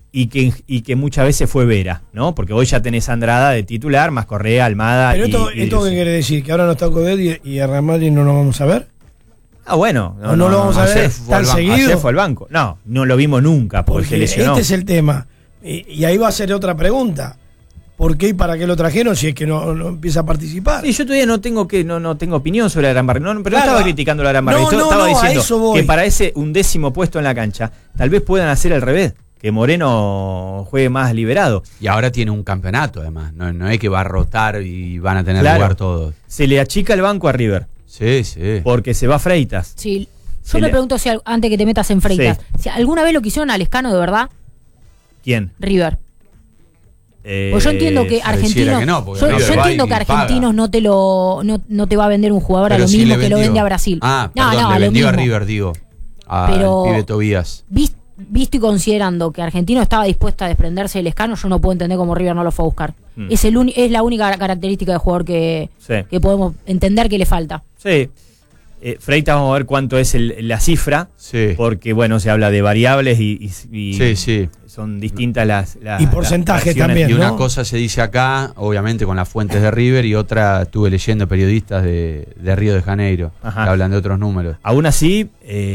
y que muchas veces fue Vera, ¿no? Porque hoy ya tenés a Andrada de titular, más Correa, Almada. Pero esto ¿qué quiere decir? ¿Que ahora no está Coudet y a Real Madrid no lo vamos a ver? Ah, bueno. No lo vamos a ver tan seguido. Ayer fue al banco. No lo vimos nunca porque se lesionó. Este es el tema. Y ahí va a ser otra pregunta. ¿Por qué y para qué lo trajeron si es que no empieza a participar? Sí, yo todavía no tengo opinión sobre Aran Barrios. Pero claro, no estaba criticando a Aran Barrios. Estaba diciendo que para ese 11º puesto en la cancha, tal vez puedan hacer al revés. Que Moreno juegue más liberado. Y ahora tiene un campeonato, además. No es que va a rotar y van a tener lugar todos. Se le achica el banco a River. Sí. Porque se va Freitas. Sí. Yo me pregunto si antes que te metas en Freitas, si alguna vez lo quisieron a Lescano de verdad. ¿Quién? River. Pues yo entiendo que Argentinos, yo entiendo que Argentinos no te va a vender un jugador a lo mismo que lo vende a Brasil. Le vendió a River, digo. Al pibe Tobías. Visto y considerando que Argentino estaba dispuesto a desprenderse del Lescano, yo no puedo entender cómo River no lo fue a buscar. Es la única característica de jugador que podemos entender que le falta. Sí. Freitas, vamos a ver cuánto es la cifra, porque bueno, se habla de variables y son distintas las y porcentajes también, ¿no? Y una cosa se dice acá, obviamente con las fuentes de River, y otra estuve leyendo periodistas de Río de Janeiro, que hablan de otros números. Aún así,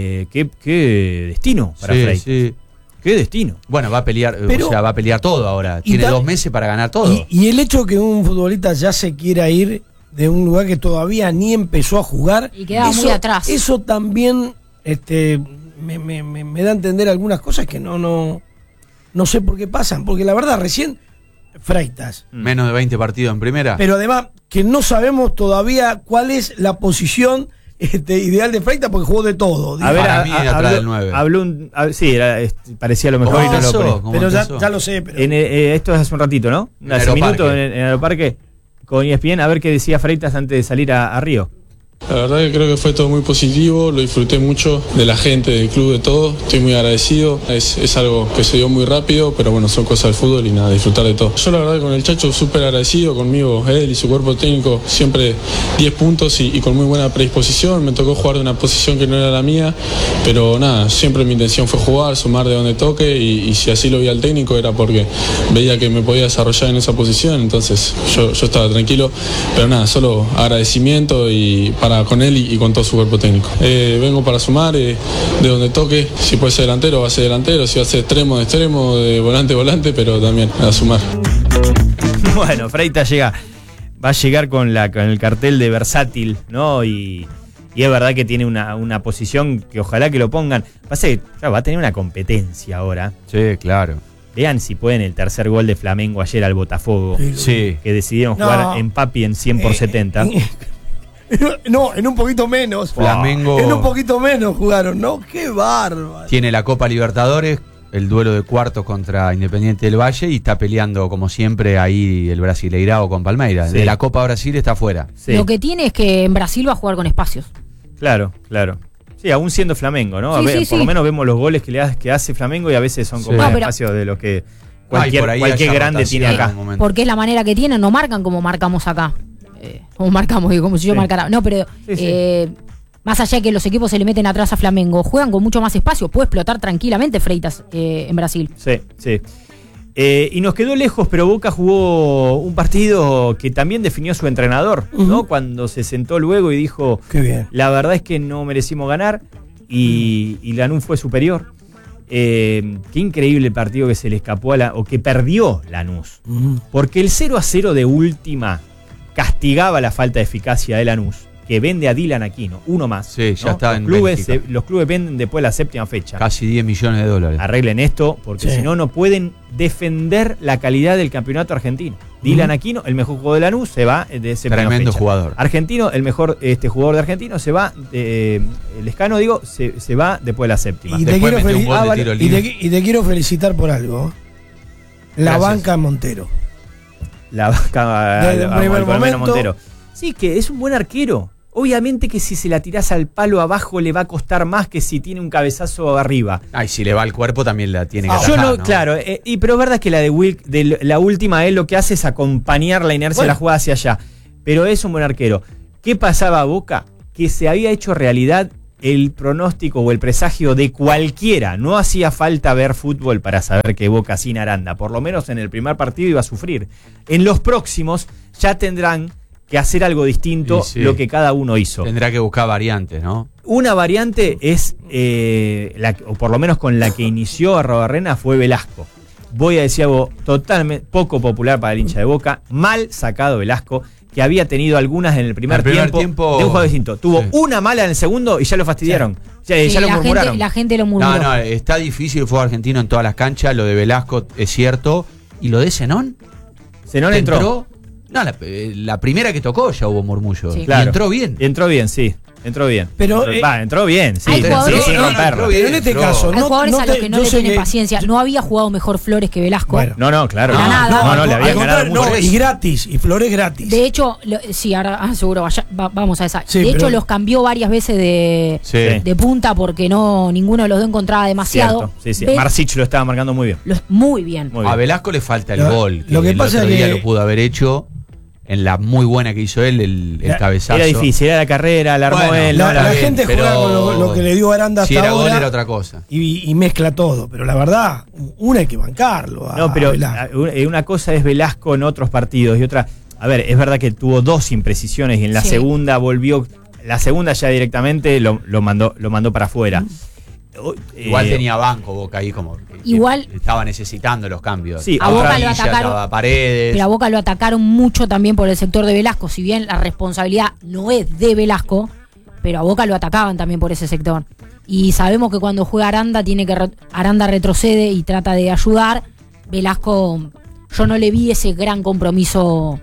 qué destino para Freitas. Sí. ¿Qué destino? Bueno, va a pelear, va a pelear todo ahora. Tiene 2 meses para ganar todo. Y el hecho que un futbolista ya se quiera ir de un lugar que todavía ni empezó a jugar y quedaba muy atrás. Eso también me da a entender algunas cosas que no sé por qué pasan, porque la verdad recién Freitas. Menos de 20 partidos en primera. Pero además que no sabemos todavía cuál es la posición ideal de Freitas, porque jugó de todo. A ver, atrás del 9. Parecía lo mejor y no lo pero ya lo sé. Pero... esto es hace un ratito, ¿no? Hace un minuto en Aeroparque. Con ESPN, a ver qué decía Freitas antes de salir a Río. La verdad que creo que fue todo muy positivo, lo disfruté mucho de la gente, del club, de todo, estoy muy agradecido, es algo que se dio muy rápido, pero bueno, son cosas del fútbol y nada, disfrutar de todo. Yo la verdad que con el Chacho súper agradecido, conmigo, él y su cuerpo técnico, siempre 10 puntos y con muy buena predisposición, me tocó jugar de una posición que no era la mía, pero nada, siempre mi intención fue jugar, sumar de donde toque y si así lo veía el técnico era porque veía que me podía desarrollar en esa posición, entonces yo estaba tranquilo, pero nada, solo agradecimiento y con él y con todo su cuerpo técnico. Vengo para sumar de donde toque, si puede ser delantero va a ser delantero, si va a ser extremo de extremo, de volante volante, pero también a sumar. Bueno, Freitas va a llegar con el cartel de versátil, ¿no? Y es verdad que tiene una posición que ojalá que lo pongan. Pasa que va a tener una competencia ahora. Sí, claro. Vean si pueden el tercer gol de Flamengo ayer al Botafogo. Sí. Que decidieron jugar en Papi en 100 por 70. No, en un poquito menos. Flamengo. En un poquito menos jugaron, ¿no? ¡Qué bárbaro! Tiene la Copa Libertadores, el duelo de cuartos contra Independiente del Valle y está peleando, como siempre, ahí el Brasileirao con Palmeiras. Sí. De la Copa Brasil está fuera. Sí. Lo que tiene es que en Brasil va a jugar con espacios. Claro. Sí, aún siendo Flamengo, ¿no? Por lo menos vemos los goles que hace Flamengo y a veces son con más espacios de lo que cualquier grande tiene acá. Porque es la manera que tienen, no marcan como marcamos acá. Como marcamos, como si yo marcara. No, pero más allá de que los equipos se le meten atrás a Flamengo, juegan con mucho más espacio. Puede explotar tranquilamente Freitas en Brasil. Sí. Y nos quedó lejos, pero Boca jugó un partido que también definió su entrenador, ¿no? Cuando se sentó luego y dijo: qué bien. La verdad es que no merecimos ganar y Lanús fue superior. Qué increíble el partido que se le escapó o que perdió Lanús. Porque el 0-0 de última castigaba la falta de eficacia de Lanús, que vende a Dylan Aquino, uno más. Sí, ya está en los clubes venden después de la 7ª fecha. Casi 10 millones de dólares. Arreglen esto, porque si no pueden defender la calidad del campeonato argentino. Dylan Aquino, el mejor jugador de Lanús, se va de 7ª fecha. Tremendo jugador. Argentino, el mejor jugador de Argentino, se va, el Lescano, se va después de la 7ª. Y te quiero felicitar por algo. La banca Montero. La vaca al Montero. Sí, que es un buen arquero. Obviamente que si se la tirás al palo abajo le va a costar más que si tiene un cabezazo arriba. Y si le va al cuerpo también la tiene que atajar, ¿no? Claro, pero es verdad que la de Wilk, la última, él lo que hace es acompañar la inercia de la jugada hacia allá. Pero es un buen arquero. ¿Qué pasaba a Boca? Que se había hecho realidad el pronóstico o el presagio de cualquiera. No hacía falta ver fútbol para saber que Boca sin Aranda, por lo menos en el primer partido, iba a sufrir. En los próximos ya tendrán que hacer algo distinto, lo que cada uno hizo. Tendrá que buscar variantes, ¿no? Una variante es, o por lo menos con la que inició Arrobarrena, fue Velasco. Voy a decir algo totalmente poco popular para el hincha de Boca. Mal sacado Velasco, que había tenido algunas en el primer tiempo de un juego distinto. Tuvo una mala en el segundo y ya lo fastidiaron. Ya lo murmuraron. La gente lo murmuró. No, está difícil el fútbol argentino en todas las canchas. Lo de Velasco es cierto. ¿Y lo de Zenón? Zenón entró. No, la primera que tocó ya hubo murmullo. Sí. Claro. Y entró bien. Entró bien, sí. Entró bien. Pero entró bien, sí. Hay jugadores, sin romperlo. Pero en este caso, hay jugadores a los que no le tienen que paciencia. No había jugado mejor Flores que Velasco. Bueno. No, claro. No, le había ganado mucho. y gratis, y Flores gratis. De hecho, sí, ahora seguro vamos a esa. Sí, de hecho, pero los cambió varias veces de punta porque ninguno de los dos encontraba demasiado. Cierto. Sí. Marcich lo estaba marcando muy bien. Muy bien. A Velasco le falta el gol. Lo que el pasa otro es día que lo pudo haber hecho. En la muy buena que hizo él, el cabezazo. Era difícil, era la carrera, la armó él. La gente juega con lo que le dio Aranda hasta si era ahora. Gol era otra cosa. Y mezcla todo. Pero la verdad, una hay que bancarlo. No, pero una cosa es Velasco en otros partidos y otra. A ver, es verdad que tuvo 2 imprecisiones y en la segunda volvió. La segunda ya directamente lo mandó para afuera. Igual tenía banco Boca ahí como igual estaba necesitando los cambios. Sí, a Boca lo atacaron, Paredes. pero a Boca lo atacaron mucho también por el sector de Velasco, si bien la responsabilidad no es de Velasco, pero a Boca lo atacaban también por ese sector. Y sabemos que cuando juega Aranda Aranda retrocede y trata de ayudar. Velasco, yo no le vi ese gran compromiso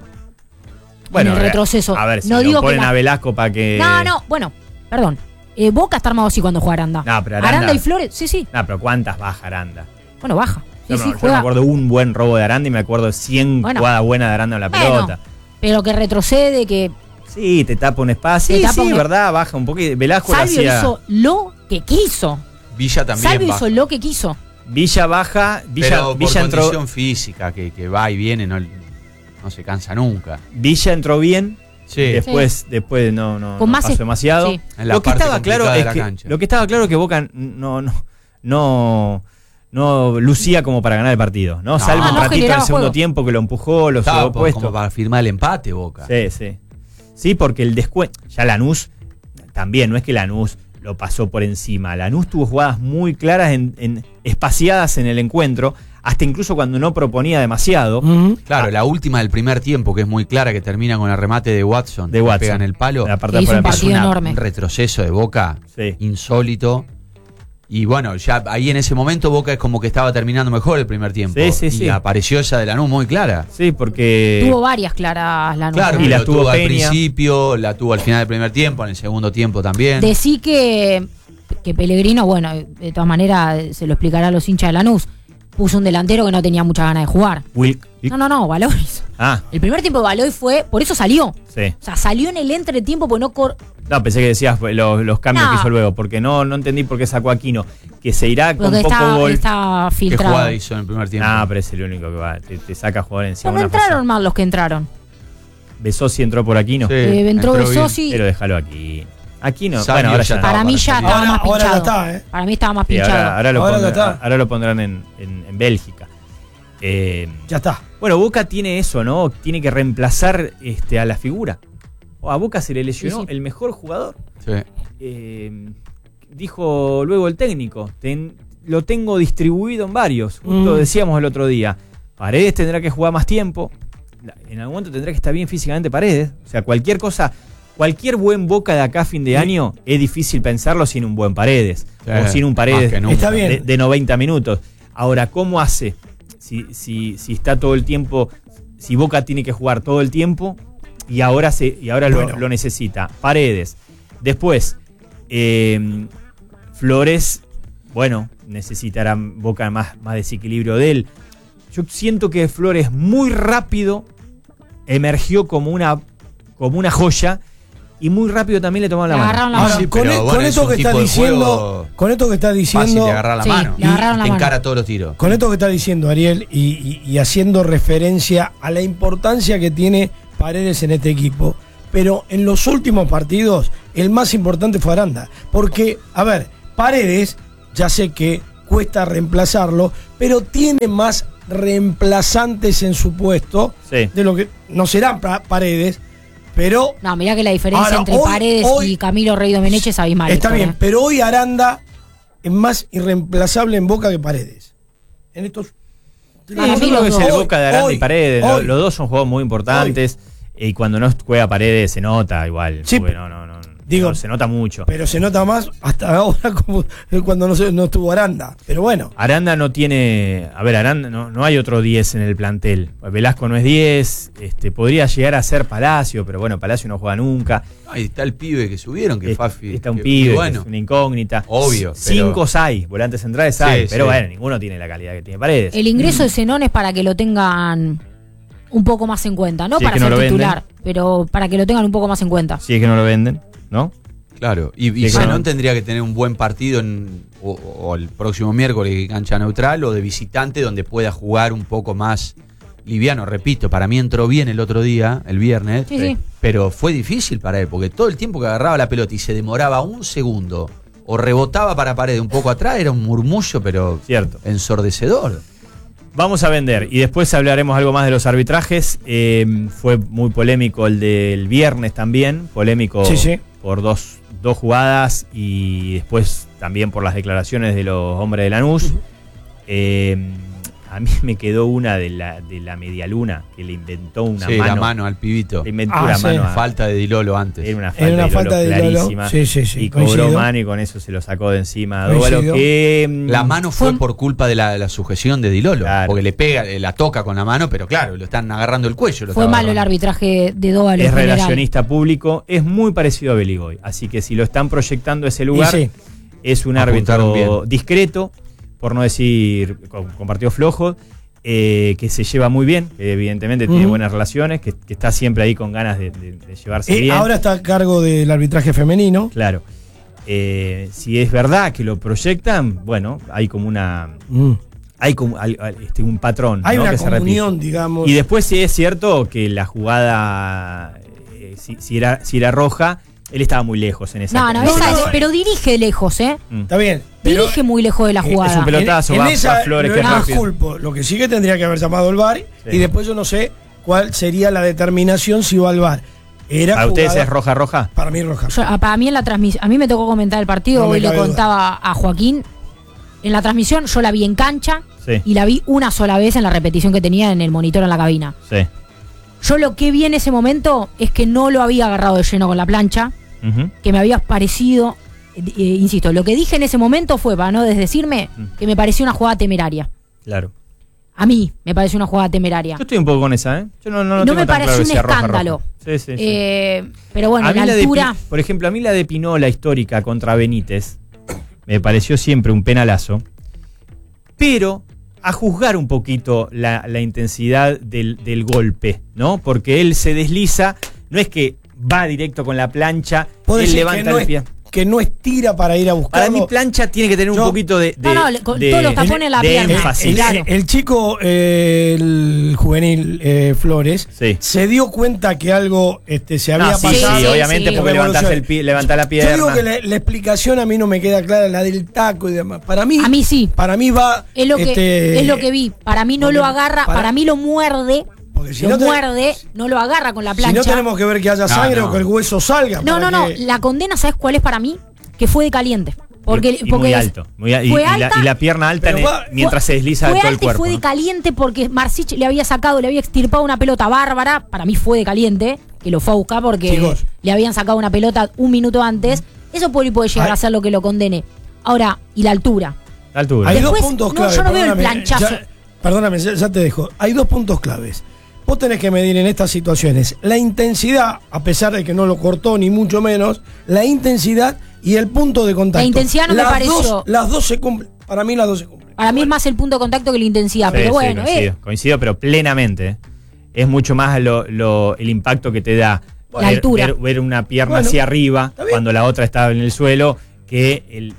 en el retroceso. A ver, si no digo ponen a Velasco para que. Bueno, perdón. Boca está armado así cuando juega Aranda. No, pero Aranda y Flores, sí. No, pero ¿cuántas baja Aranda? Bueno, baja. Yo me acuerdo un buen robo de Aranda y me acuerdo 100 jugadas buenas de Aranda en la pelota. Pero que retrocede, que. Sí, te tapa un espacio. Sí, verdad, baja un poquito. Velasco Salvio hizo lo que quiso. Villa también. Salvio hizo lo que quiso. Villa baja, pero Villa por entró. Condición física, que va y viene, no se cansa nunca. Villa entró bien. Sí. Después no con más pasó demasiado. Sí. Lo que estaba claro es que Boca no lucía como para ganar el partido, ¿no? Salvo un ratito en el segundo tiempo que lo empujó, lo subió puesto. Como para firmar el empate, Boca. Sí. Sí, porque el descuento. Ya Lanús también, no es que Lanús lo pasó por encima. Lanús tuvo jugadas muy claras, espaciadas en el encuentro. Hasta incluso cuando no proponía demasiado. Claro, la última del primer tiempo, que es muy clara, que termina con el remate de Watson. Que pega en el palo. Hizo un partido enorme. Un retroceso de Boca insólito. Y bueno, ya ahí en ese momento Boca es como que estaba terminando mejor el primer tiempo. Y apareció esa de Lanús muy clara. Sí, porque. Tuvo varias claras Lanús. Claro, y la tuvo al principio, la tuvo al final del primer tiempo, en el segundo tiempo también. Decí que Pellegrino, bueno, de todas maneras se lo explicará a los hinchas de Lanús. Puso un delantero que no tenía muchas ganas de jugar. No, Valois. El primer tiempo de Valois fue, por eso salió. Sí. O sea, salió en el entretiempo porque no, pensé que decías los cambios que hizo luego, porque no entendí por qué sacó a Aquino. Que se irá con poco gol. Está filtrado. ¿Qué jugada hizo en el primer tiempo? Pero es el único que va. Te saca jugador encima. No entraron mal los que entraron. Besosi entró por Aquino. Sí, entró Besosi. Pero déjalo aquí. Aquí no. Bueno, ahora ya para mí ya estaba más pinchado. Para mí estaba más pinchado. Ahora lo pondrán en Bélgica. Ya está. Bueno, Boca tiene eso, ¿no? Tiene que reemplazar a la figura. A Boca se le lesionó el mejor jugador. Sí. Dijo luego el técnico, lo tengo distribuido en varios. Justo decíamos el otro día. Paredes tendrá que jugar más tiempo. En algún momento tendrá que estar bien físicamente Paredes. O sea, cualquier buen Boca de acá a fin de año es difícil pensarlo sin un buen Paredes. O sin un Paredes está bien. De 90 minutos. Ahora, ¿cómo hace? Si está todo el tiempo, si Boca tiene que jugar todo el tiempo y ahora lo necesita. Paredes. Después, Flores, necesitará Boca más desequilibrio de él. Yo siento que Flores muy rápido emergió como una joya y muy rápido también le tomaron la mano. Con esto que está diciendo, fácil de agarrar la mano. Le agarraron la te mano. encara todos los tiros. Con esto que está diciendo Ariel y haciendo referencia a la importancia que tiene Paredes en este equipo, pero en los últimos partidos el más importante fue Aranda. Porque, a ver, Paredes, ya sé que cuesta reemplazarlo, pero tiene más reemplazantes en su puesto de lo que no serán Paredes, pero... No, mirá que la diferencia entre Paredes y Camilo Rey Domenech es abismal. Está bien, pero hoy Aranda es más irreemplazable en Boca que Paredes. En estos... yo creo que es el Boca de Aranda y Paredes. Los dos son juegos muy importantes. Y cuando no juega Paredes se nota igual. Sí, digo, se nota mucho. Pero se nota más hasta ahora como cuando no estuvo Aranda. Pero bueno. Aranda no tiene... A ver, Aranda no hay otro 10 en el plantel. Velasco no es 10. Podría llegar a ser Palacio, pero bueno, Palacio no juega nunca. Ahí está el pibe que subieron, que Fafi. Está un pibe, bueno, que es una incógnita. Obvio. 5 hay, volantes centrales hay. Pero bueno, ninguno tiene la calidad que tiene Paredes. El ingreso de Zenón es para que lo tengan un poco más en cuenta, no para ser titular, pero para que lo tengan un poco más en cuenta. Si es que no lo venden, ¿no? Claro, y Zenón tendría que tener un buen partido o el próximo miércoles en cancha neutral o de visitante donde pueda jugar un poco más liviano. Repito, para mí entró bien el otro día, el viernes, pero fue difícil para él, porque todo el tiempo que agarraba la pelota y se demoraba un segundo o rebotaba para Paredes un poco atrás, era un murmullo, pero ensordecedor. Vamos a vender y después hablaremos algo más de los arbitrajes. Fue muy polémico el del viernes también, polémico por dos jugadas y después también por las declaraciones de los hombres de Lanús. A mí me quedó una de la medialuna que le inventó una mano. La mano al pibito. Le inventó una mano. Falta de Dilolo antes. Era una falta de Dilolo clarísima. Sí, y cobró mano y con eso se lo sacó de encima a Dóvalo. La mano fue por culpa de la sujeción de Dilolo. Claro. Porque le pega, la toca con la mano, pero claro, lo están agarrando el cuello. Fue malo el arbitraje de Dóvalo. Es relacionista público, es muy parecido a Beligoy. Así que si lo están proyectando ese lugar, es un árbitro discreto, por no decir con partidos flojos, que se lleva muy bien, que evidentemente tiene buenas relaciones, que está siempre ahí con ganas de llevarse bien. Ahora está a cargo del arbitraje femenino. Claro. Si es verdad que lo proyectan, bueno, hay como una... Hay como un patrón. Hay, ¿no?, una que comunión, se repite. digamos. Y después sí es cierto que la jugada, si era roja, él estaba muy lejos en esa. Pero dirige lejos, Está bien. Dirige muy lejos de la jugada. Es un pelotazo, va a Flores, que es rápido. Culpo. Lo que sí que tendría que haber llamado al VAR, y después yo no sé cuál sería la determinación si va al VAR. ¿Para ustedes es roja? Para mí es roja. Para mí en la transmisión, a mí me tocó comentar el partido, hoy le contaba a Joaquín. En la transmisión yo la vi en cancha y la vi una sola vez en la repetición que tenía en el monitor en la cabina. Yo lo que vi en ese momento es que no lo había agarrado de lleno con la plancha, que me había parecido, insisto, lo que dije en ese momento fue, para no desdecirme, que me pareció una jugada temeraria. Claro. A mí me pareció una jugada temeraria. Yo estoy un poco con esa, Yo no me pareció un escándalo. Sí. Pero bueno, la altura... por ejemplo, a mí la de Pinola histórica contra Benítez me pareció siempre un penalazo, pero a juzgar un poquito la intensidad del golpe, ¿no? Porque él se desliza, no es que va directo con la plancha, él levanta el pie. Que no estira para ir a buscarlo. Para mi plancha tiene que tener un poquito de todos los tapones en la pierna. Énfasis. El chico, el juvenil Flores, se dio cuenta que algo se había pasado. Sí, obviamente, porque levanta la pierna. Yo digo que la explicación a mí no me queda clara, la del taco y demás. Para mí, a mí sí. Para mí va... Es lo que vi. Para mí no lo agarra, para mí lo muerde. Si lo muerde, no lo agarra con la plancha. Si no tenemos que ver que haya sangre o que el hueso salga. No. La condena, ¿sabes cuál es para mí? Que fue de caliente. Porque muy alto. Y la pierna alta mientras se desliza todo el cuerpo. Fue de caliente porque Marsic le había extirpado una pelota bárbara. Para mí fue de caliente, que lo fue a buscar porque le habían sacado una pelota un minuto antes. Eso puede llegar a ser lo que lo condene. Ahora, y la altura. Hay después, 2 puntos claves. Yo no veo el planchazo. Perdóname, ya te dejo. Hay 2 puntos claves. Vos tenés que medir en estas situaciones la intensidad, a pesar de que no lo cortó ni mucho menos, la intensidad y el punto de contacto. La intensidad no me pareció. Las dos se cumplen. Para mí las dos se cumplen. Para mí es más el punto de contacto que la intensidad, pero bueno. Coincido, pero plenamente. Es mucho más el impacto que te da la altura. Ver una pierna hacia arriba cuando la otra está en el suelo que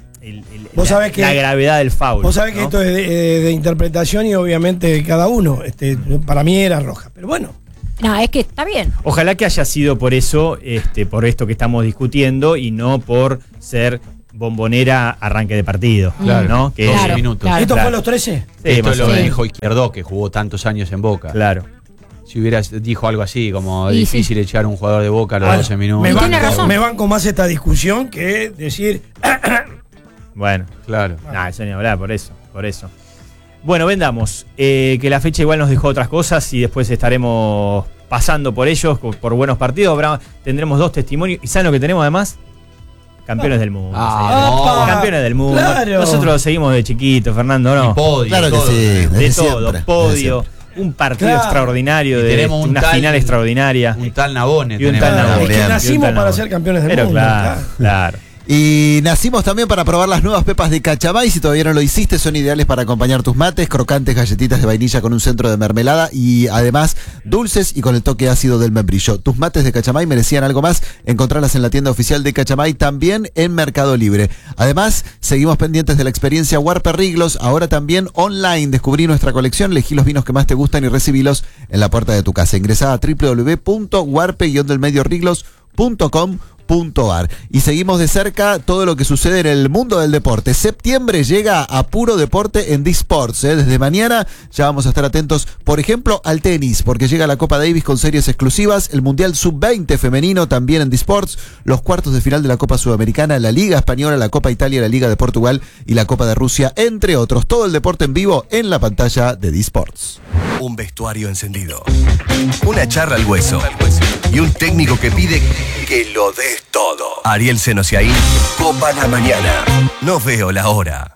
la gravedad del foul. Vos sabés que esto es de interpretación y obviamente de cada uno. Para mí era roja, pero bueno. No, es que está bien. Ojalá que haya sido por eso, por esto que estamos discutiendo y no por ser bombonera arranque de partido. Claro, ¿no? Que 12 minutos. Claro. ¿Esto fue a los 13? Sí, Esto lo menos. dijo Izquierdo, que jugó tantos años en Boca. Claro. Si hubieras dijo algo así, como Y difícil echar a un jugador de Boca a los 12 minutos. tiene razón. Me banco más esta discusión que decir... Bueno, Claro. no, eso ni hablar, por eso. Bueno, vendamos. Que la fecha igual nos dejó otras cosas y después estaremos pasando por ellos, por buenos partidos. Tendremos 2 testimonios. ¿Y saben lo que tenemos además? Campeones del mundo. Ah, Campeones del mundo. Claro. Nosotros lo seguimos de chiquito, Fernando, ¿no? Y podio, Claro que todo. sí. De desde todo, siempre, podio, desde un partido Claro. extraordinario, Y de tenemos un una tal- final extraordinaria. Un tal Nabone. Y un tenemos. tal Nabone. Es que Bien. nacimos Bien, para bien. ser campeones del Pero mundo. claro. Y nacimos también para probar las nuevas pepas de Cachamay. Si todavía no lo hiciste, son ideales para acompañar tus mates, crocantes galletitas de vainilla con un centro de mermelada y además dulces y con el toque ácido del membrillo. Tus mates de Cachamay merecían algo más. Encontrarlas en la tienda oficial de Cachamay, también en Mercado Libre. Además, seguimos pendientes de la experiencia Warper Riglos, ahora también online. Descubrí nuestra colección, elegí los vinos que más te gustan y recibilos en la puerta de tu casa. Ingresá a www.warpe-riglos.com.ar y seguimos de cerca todo lo que sucede en el mundo del deporte. Septiembre llega a puro deporte en D-Sports. Desde mañana ya vamos a estar atentos, por ejemplo, al tenis, porque llega la Copa Davis con series exclusivas, el Mundial Sub-20 femenino también en D-Sports, los cuartos de final de la Copa Sudamericana, la Liga Española, la Copa Italia, la Liga de Portugal y la Copa de Rusia, entre otros. Todo el deporte en vivo en la pantalla de D-Sports. Un vestuario encendido, una charla al hueso y un técnico que pide que lo des todo. Ariel Senosiaín, Copa la Mañana. No veo la hora.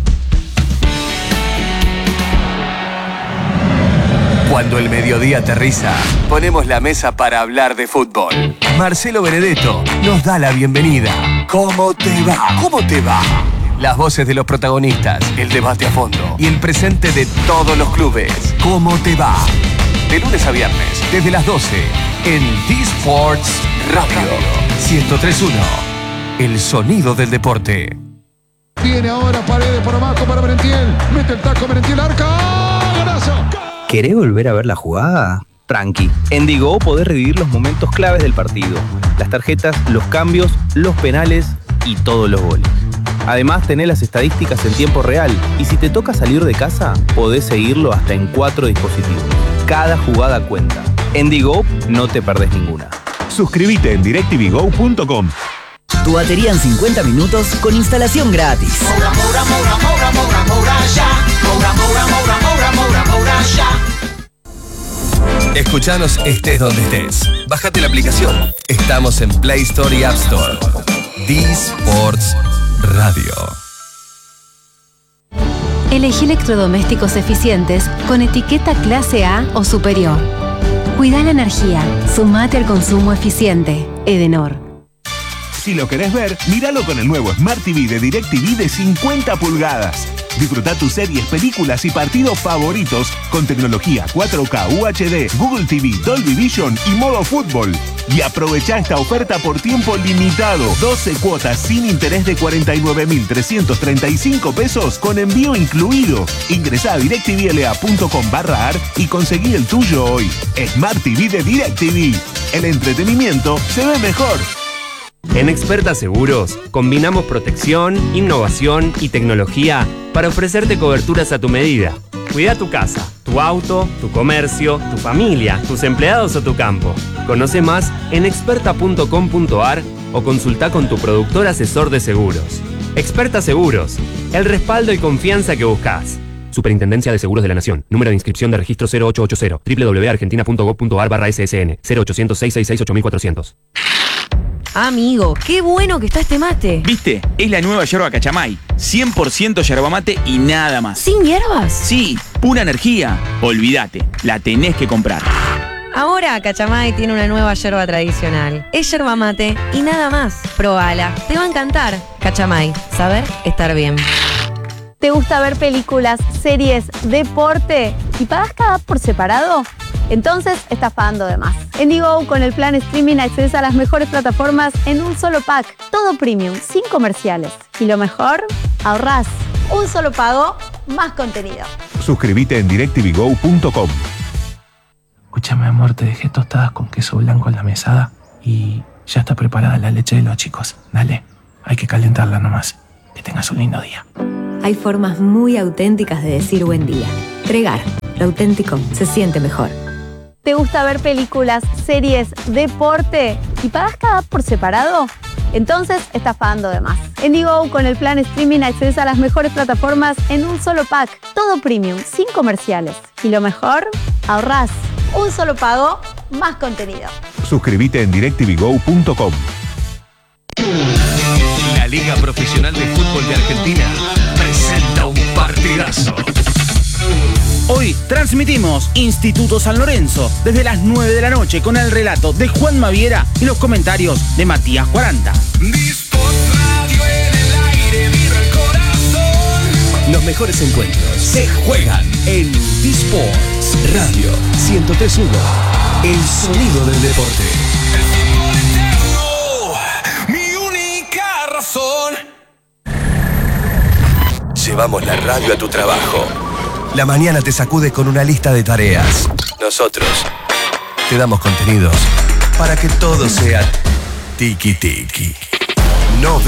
Cuando el mediodía aterriza, ponemos la mesa para hablar de fútbol. Marcelo Benedetto nos da la bienvenida. ¿Cómo te va? ¿Cómo te va? Las voces de los protagonistas, el debate a fondo y el presente de todos los clubes. ¿Cómo te va? De lunes a viernes, desde las 12, en D-Sports Radio 103.1. El sonido del deporte. Viene ahora Paredes por abajo para Merentiel. Mete el taco Merentiel, arca. ¡Golazo! ¿Querés volver a ver la jugada? Tranqui. En Digo podés revivir los momentos claves del partido. Las tarjetas, los cambios, los penales y todos los goles. Además, tenés las estadísticas en tiempo real y si te toca salir de casa, podés seguirlo hasta en 4 dispositivos. Cada jugada cuenta. En Digo no te perdés ninguna. Suscríbete en directvgo.com. Tu batería en 50 minutos con instalación gratis. Escuchanos estés donde estés. Bájate la aplicación. Estamos en Play Store y App Store. D-Sports Radio. Elegí electrodomésticos eficientes con etiqueta clase A o superior. Cuida la energía. Sumate al consumo eficiente. Edenor. Si lo querés ver, míralo con el nuevo Smart TV de DirecTV de 50 pulgadas. Disfruta tus series, películas y partidos favoritos con tecnología 4K UHD, Google TV, Dolby Vision y modo fútbol. Y aprovecha esta oferta por tiempo limitado. 12 cuotas sin interés de 49.335 pesos con envío incluido. Ingresá a directvla.com/ar y conseguí el tuyo hoy. Smart TV de DirecTV. El entretenimiento se ve mejor. En Experta Seguros, combinamos protección, innovación y tecnología para ofrecerte coberturas a tu medida. Cuida tu casa, tu auto, tu comercio, tu familia, tus empleados o tu campo. Conoce más en experta.com.ar o consulta con tu productor asesor de seguros. Experta Seguros, el respaldo y confianza que buscas. Superintendencia de Seguros de la Nación. Número de inscripción de registro 0880. www.argentina.gov.ar/ssn 0800 666 8400. Amigo, qué bueno que está este mate. ¿Viste? Es la nueva yerba Cachamay. 100% yerba mate y nada más. ¿Sin hierbas? Sí, pura energía. Olvídate, la tenés que comprar. Ahora Cachamay tiene una nueva yerba tradicional. Es yerba mate y nada más. Probala, te va a encantar. Cachamay, saber estar bien. ¿Te gusta ver películas, series, deporte y pagas cada app por separado? Entonces estás pagando de más. En Digo, con el plan streaming accedes a las mejores plataformas en un solo pack. Todo premium, sin comerciales. Y lo mejor, ahorrás. Un solo pago, más contenido. Suscríbete en directvgo.com. Escúchame, amor, te dejé tostadas con queso blanco en la mesada y ya está preparada la leche de los chicos. Dale, hay que calentarla nomás. Que tengas un lindo día. Hay formas muy auténticas de decir buen día. Tregar, lo auténtico se siente mejor. ¿Te gusta ver películas, series, deporte y pagas cada por separado? Entonces estás pagando de más. En Digo, con el plan streaming accedes a las mejores plataformas en un solo pack. Todo premium, sin comerciales. Y lo mejor, ahorrás. Un solo pago, más contenido. Suscríbete en directvgo.com. La Liga Profesional de Fútbol de Argentina presenta un partidazo. Hoy transmitimos Instituto San Lorenzo desde las 9 de la noche con el relato de Juan Maviera y los comentarios de Matías 40. Los mejores encuentros se juegan en D-Sports Radio 103.1. El sonido del deporte. Mi única razón. Llevamos la radio a tu trabajo. La mañana te sacude con una lista de tareas. Nosotros te damos contenidos para que todo sea tiki-tiki. 90.